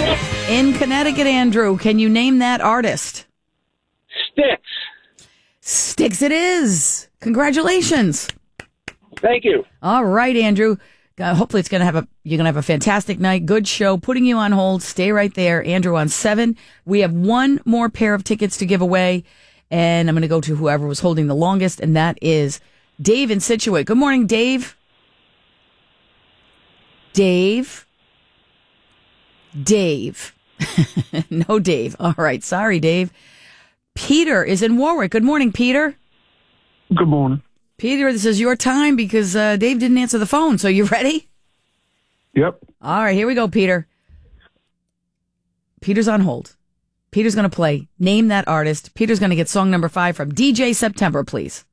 In Connecticut, Andrew, can you name that artist? Styx. Styx it is. Congratulations. Thank you. All right, Andrew. Hopefully you're going to have a fantastic night. Good show. Putting you on hold. Stay right there. Andrew on 7. We have one more pair of tickets to give away, and I'm going to go to whoever was holding the longest, and that is Dave in Scituate. Good morning, Dave. Dave. No, Dave. All right. Sorry, Dave. Peter is in Warwick. Good morning, Peter. Good morning. Peter, this is your time because Dave didn't answer the phone. So you ready? Yep. All right, here we go, Peter. Peter's on hold. Peter's going to play Name That Artist. Peter's going to get song number 5 from DJ September, please.